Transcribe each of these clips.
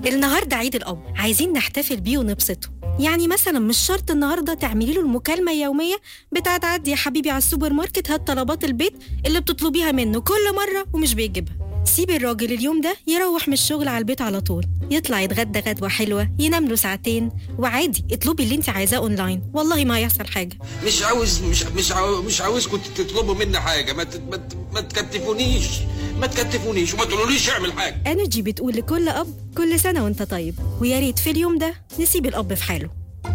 النهاردة عيد الأب، عايزين نحتفل بيه ونبسطه. يعني مثلا مش شرط النهاردة تعملي له المكالمة اليومية بتاعت عدي يا حبيبي على السوبر ماركت هات طلبات البيت اللي بتطلبيها منه كل مرة ومش بيجيبها. سيب الراجل اليوم ده يروح من الشغل على البيت على طول، يطلع يتغدى غدوة حلوة، ينام له ساعتين، وعادي اطلبي اللي انت عايزاه اونلاين، والله ما هيحصل حاجة. مش عاوزكم تطلبوا مني حاجة. ما تكتفونيش وما تقولوليش اعمل حاجة. انرجي بتقول لكل اب كل سنة وانت طيب، ويا ريت في اليوم ده نسيب الاب في حاله.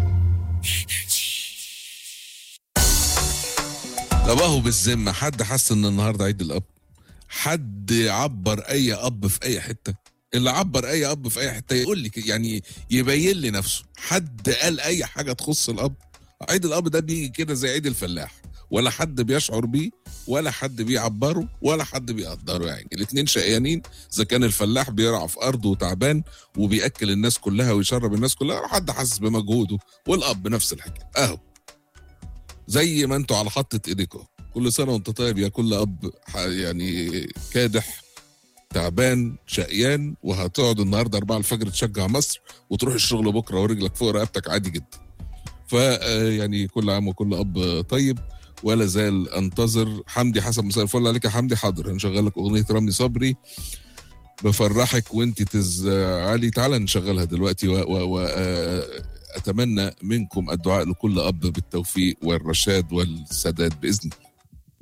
طب اهو بالذمة حد حس ان النهارده عيد الاب؟ حد عبر اي اب في اي حتة؟ اللي عبر اي اب في اي حتة يقول لي يعني يبين لي نفسه. حد قال اي حاجة تخص الاب؟ عيد الاب ده بيجي كده زي عيد الفلاح، ولا حد بيشعر بيه ولا حد بيعبره ولا حد بيقدره. يعني الاتنين شقيانين. اذا كان الفلاح بيرعى في ارضه وتعبان وبياكل الناس كلها ويشرب الناس كلها، حد حاسس بمجهوده، والاب نفس الحكايه. اهو زي ما انتوا على حطة ايديكم. كل سنه وانت طيب يا كل اب يعني كادح تعبان شقيان، وهتقعد النهارده 4 الفجر تشجع مصر وتروح الشغل بكره ورجلك فوق رقبتك عادي جدا. يعني كل عام وكل اب طيب. ولا زال انتظر حمدي حسن. مساء الفل عليك يا حمدي. حاضر هنشغل لك اغنيه رامي صبري بفرحك وانت تزعلي، تعالى نشغلها دلوقتي. اتمنى منكم الدعاء لكل اب بالتوفيق والرشاد والسداد باذن الله.